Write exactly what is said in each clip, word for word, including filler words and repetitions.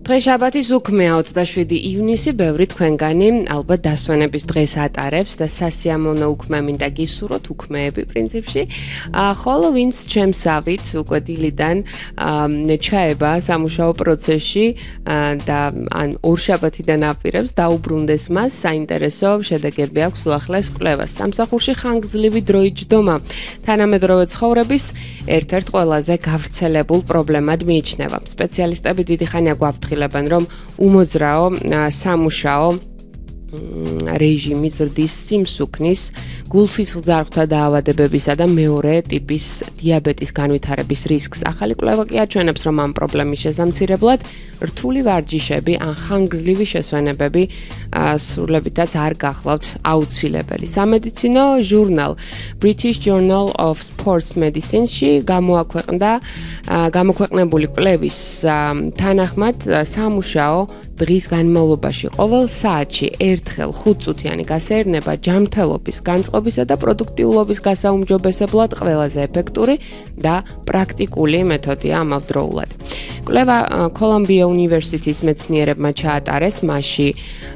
დღეს შაბათის უქმეა ოცდაშვიდი ივნისი, ბევრი თქვენგანი ალბათ დასვენების დღეს ატარებს და სასიამოვნო უქმე მინდა გისურვოთ, უქმეები პრინციპში. ხოლო ვინც ჩემსავით უკვე დილიდან ჩაება სამუშაო პროცესში და ან ორ შაბათიდან აპირებს დაუბრუნდეს მას, საინტერესო შედეგები აქვს უახლეს კვლევას. სამსახურში ხანგრძლივი დროით ჯდომა თანამედროვე ცხოვრების ერთ-ერთ ყველაზე გავრცელებულ პრობლემად მიიჩნევა. სპეციალისტები დიდი ხანია გვაფრთხილებენ, რომ უმოძრაო სამუშაო რეჟიმი ზრდის სიმსუქნის, გულსისხლძარღვთა დაავადებებისა და მეორე ტიპის დიაბეტის განვითარების რისკს. ახალი კვლევა კი აჩვენებს, რომ ამ პრობლემის შესამცირებლად რთული ვარჯიშები ან ხანგრძლივი შესვენებები სრულებითაც არ გახლავთ აუცილებელი. სამედიცინო ჟურნალ British Journal of Sports Medicine-ში გამოაქვეყნდა გამოქვეყნებული კვლევის თანახმად სამუშაო დღის განმავლობაში ყოველ საათში ერთხელ ხუთწუთიანი გასეირნება ჯანმრთელობის, განწყობისა და პროდუქტიულობის გასაუმჯობესებლად ყველაზე ეფექტური და პრაქტიკული მეთოდია ამავდროულად. კვლევა კოლუმბია უნივერსიტეტის მეცნიერებმა ჩაატარეს, მასში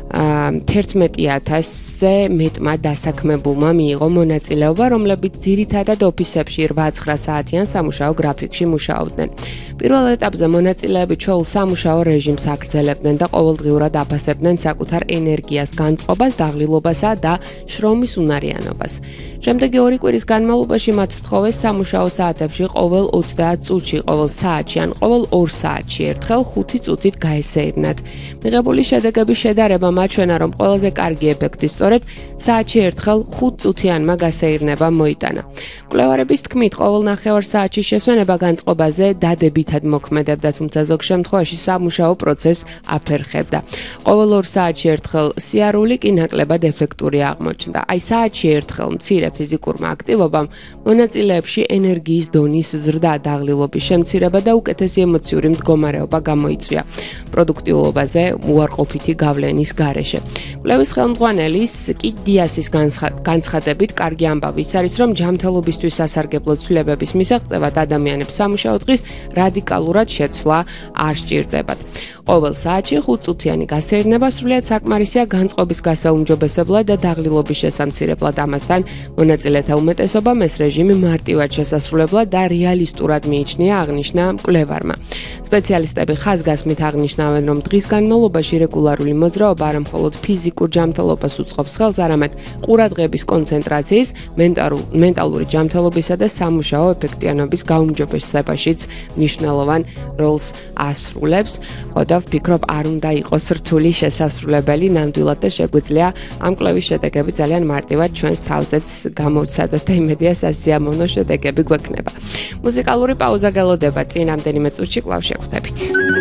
თერთმეტი ათასზე მეტმა დასაქმებულმა მიიღო მონაწილეობა, რომლებიც ძირითადად ოფისებში რვა-ცხრა საათიან სამუშაო გრაფიკში მუშაობდნენ. პირველ ეტაპზე მონაწილეები ჩვეულ სამუშაო რეჟიმს აგრძელებდნენ და ყოველდღიურად აფასებდნენ საკუთარ ენერგიას, განწყობას, დაღლილობასა და შრომის უნარიანობას. შემდეგი ორი კვირის განმავლობაში მათ სთხოვეს სამუშაო საათებში ყოველ ოცდაათ წუთში, ყოველ საათში ან ყოველ ორ საათში ერთხელ ხუთი წუთით გაესეირნათ. მიღებული შედეგების შედარებამ აჩვენა, რომ ყველაზე კარგი ეფექტი სწორედ საათში ერთხელ ხუთწუთიანმა გასეირნებამ მოიტანა. მკვლევარების თქმით, ყოველ ნახევარ საათში შესვენება განწყობაზე დადებითად მოქმედებდა, თუმცა ზოგ შემთხვევაში სამუშაო პროცესს აფერხებდა. ყოველ ორ საათში ერთხელ სიარული კი ნაკლებად ეფექტური აღმოჩნდა. აი საათში ერთხელ მცირე ფიზიკურმა აქტივობამ მონაწილეებში ენერგიის დონის ზრდა, დაღლილობის შემცირება და უკეთესი ემოციური მდგომარეობა გამოიწვია პროდუქტიულობაზე უარყოფითი გავლენის გარეშე. კვლევის ხელმძღვანელის კი დიასის განცხადებით კარგი ამბავი ის არის, რომ ჯანმრთელობისთვის სასარგებლო ცვლილებების მისაღწევად ადამიანებს სამუშაო დღის რადიკალურად შეცვლა არ სჭირდებათ. ყოველ საათში ხუთწუთიანი გასეირნება სრულიად საკმარისია განწყობის გასაუმჯობესებლად და დაღლილობის შესამცირებლად. ამასთან მონაწილეთა უმეტესობამ ეს რეჟიმი მარტივად შესასრულებლად და რეალისტურად მიიჩნია, აღნიშნა მკვლევარმა. სპეციალისტები ხაზგასმით აღნიშნავენ, რომ დღის განმავლობაში რეგულარული მოძრაობა არა მხოლოდ ფიზიკურ ჯანმრთელობას უწყობს ხელს, არამედ ყურადღების კონცენტრაციის, მენტალური ჯანმრთელობისა და სამუშაო ეფექტიანობის გაუმჯობესებაშიც მნიშვნელოვან როლს ასრულებს. და ვფიქრობ, არ უნდა იყოს რთული შესასრულებელი, ნამდვილად და შეგვიძლია ამ კვლევის შედეგები ძალიან მარტივად ჩვენს თავზეც გამოვცადოთ და იმედია სასიამოვნო შედეგები გვექნება. მუსიკალური პაუზა გელოდება, წინ რამდენიმე წუთში კვლავ შევხვდებით.